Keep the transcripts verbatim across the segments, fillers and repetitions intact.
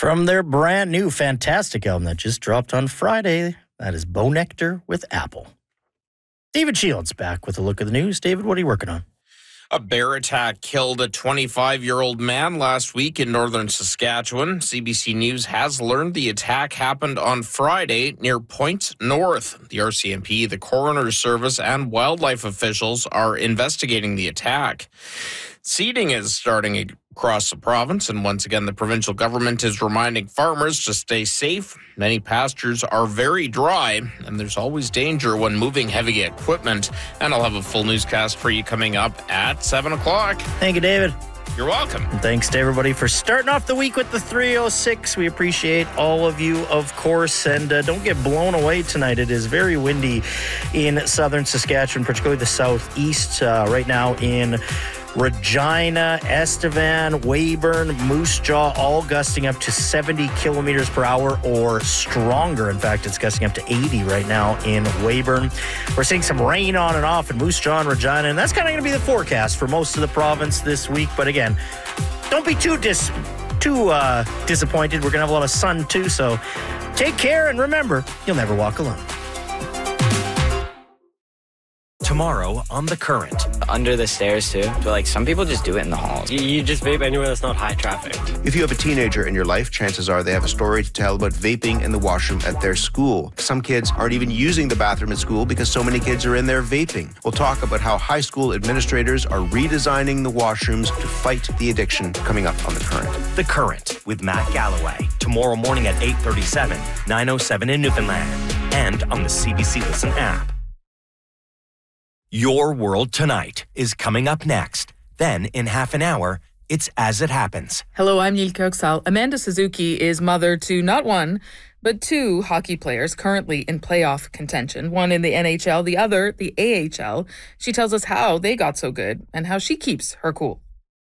From their brand new fantastic album that just dropped on Friday, that is Bo Nectar with Apple. David Shields back with a look at the news. David, what are you working on? A bear attack killed a twenty-five-year-old man last week in northern Saskatchewan. C B C News has learned the attack happened on Friday near Point North. The R C M P, the Coroner's Service, and wildlife officials are investigating the attack. Seeding is starting across the province, and once again, the provincial government is reminding farmers to stay safe. Many pastures are very dry, and there's always danger when moving heavy equipment. And I'll have a full newscast for you coming up at seven o'clock. Thank you, David. You're welcome. And thanks to everybody for starting off the week with the three oh six. We appreciate all of you, of course, and uh, don't get blown away tonight. It is very windy in southern Saskatchewan, particularly the southeast uh, right now in Regina, Estevan, Weyburn, Moose Jaw, all gusting up to seventy kilometers per hour or stronger. In fact, it's gusting up to eighty right now in Weyburn. We're seeing some rain on and off in Moose Jaw and Regina, and that's kind of going to be the forecast for most of the province this week. But again, don't be too dis too uh, disappointed. We're going to have a lot of sun too, so take care, and remember, you'll never walk alone. Tomorrow on The Current. Under the stairs, too. But, like, some people just do it in the halls. You, you just vape anywhere that's not high traffic. If you have a teenager in your life, chances are they have a story to tell about vaping in the washroom at their school. Some kids aren't even using the bathroom at school because so many kids are in there vaping. We'll talk about how high school administrators are redesigning the washrooms to fight the addiction coming up on The Current. The Current with Matt Galloway. Tomorrow morning at eight thirty-seven, nine oh seven in Newfoundland. And on the C B C Listen app. Your World Tonight is coming up next. Then, in half an hour, it's As It Happens. Hello, I'm Neil Kirksall. Amanda Suzuki is mother to not one, but two hockey players currently in playoff contention. One in the N H L, the other the A H L. She tells us how they got so good and how she keeps her cool.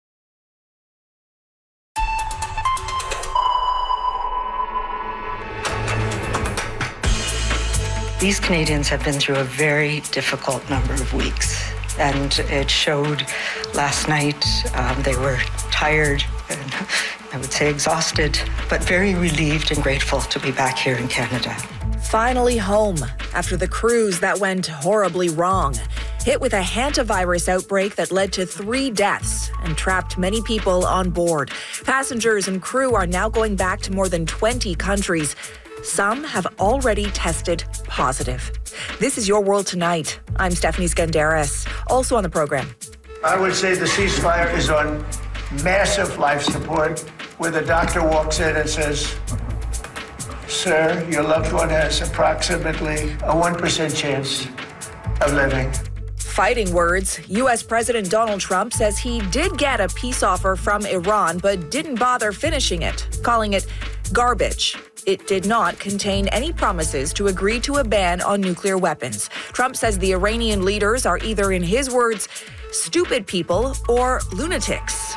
These Canadians have been through a very difficult number of weeks, and it showed last night. Um, they were tired and I would say exhausted, but very relieved and grateful to be back here in Canada. Finally home after the cruise that went horribly wrong. Hit with a hantavirus outbreak that led to three deaths and trapped many people on board. Passengers and crew are now going back to more than twenty countries. Some have already tested positive. This is Your World Tonight. I'm Stephanie Skandaris. Also on the program. I would say the ceasefire is on massive life support, where the doctor walks in and says, sir, your loved one has approximately a one percent chance of living. Fighting words. U S President Donald Trump says he did get a peace offer from Iran, but didn't bother finishing it, calling it garbage. It did not contain any promises to agree to a ban on nuclear weapons. Trump says the Iranian leaders are either, in his words, stupid people or lunatics.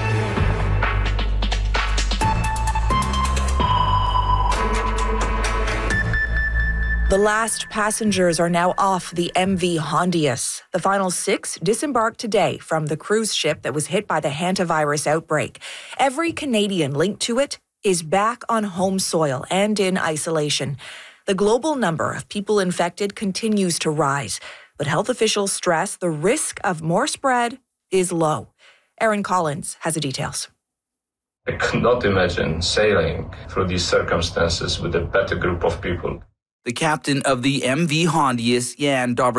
The last passengers are now off the M V Hondius. The final six disembarked today from the cruise ship that was hit by the hantavirus outbreak. Every Canadian linked to it is back on home soil and in isolation. The global number of people infected continues to rise, but health officials stress the risk of more spread is low. Aaron Collins has the details. I could not imagine sailing through these circumstances with a better group of people. The captain of the M V Hondius, Jan Dobr